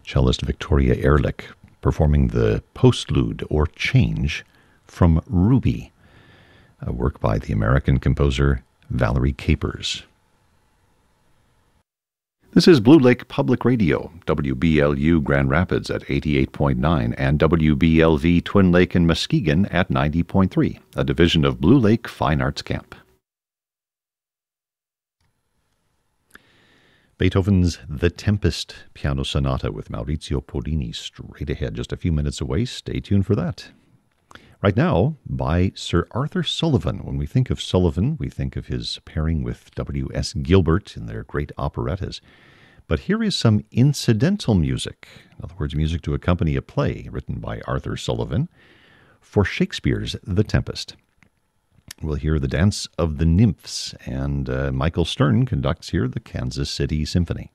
cellist Victoria Ehrlich performing the postlude or change from Ruby, a work by the American composer Valerie Capers. This is Blue Lake Public Radio, WBLU Grand Rapids at 88.9 and WBLV Twin Lake and Muskegon at 90.3, a division of Blue Lake Fine Arts Camp. Beethoven's The Tempest Piano Sonata with Maurizio Pollini straight ahead, just a few minutes away. Stay tuned for that. Right now, by Sir Arthur Sullivan. When we think of Sullivan, we think of his pairing with W.S. Gilbert in their great operettas. But here is some incidental music, in other words, music to accompany a play written by Arthur Sullivan for Shakespeare's The Tempest. We'll hear the Dance of the Nymphs, and Michael Stern conducts here the Kansas City Symphony.